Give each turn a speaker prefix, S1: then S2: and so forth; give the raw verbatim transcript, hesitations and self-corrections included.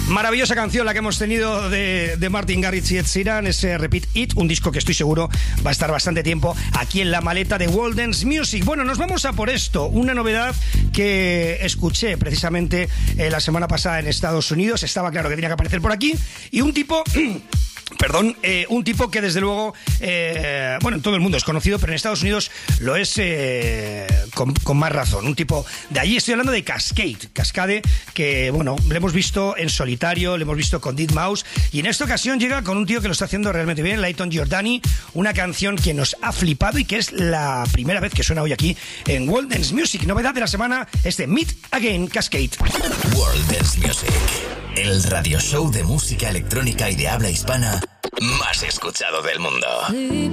S1: Maravillosa canción la que hemos tenido de, de Martin Garrix y Ed Sheeran, ese Repeat It, un disco que estoy seguro va a estar bastante tiempo aquí en la maleta de World Dance Music. Bueno, nos vamos a por esto, una novedad que escuché precisamente eh, la semana pasada en Estados Unidos, estaba claro que tenía que aparecer por aquí, y un tipo... Perdón, eh, un tipo que desde luego, eh, bueno, en todo el mundo es conocido, pero en Estados Unidos lo es eh, con, con más razón. Un tipo de allí, estoy hablando de Kaskade, Kaskade, que bueno, le hemos visto en solitario, le hemos visto con deadmau five, y en esta ocasión llega con un tío que lo está haciendo realmente bien, Layton Giordani, una canción que nos ha flipado y que es la primera vez que suena hoy aquí en World Dance Music. Novedad de la semana, este Meet Again, Kaskade.
S2: World Dance Music, el radio show de música electrónica y de habla hispana más escuchado del mundo.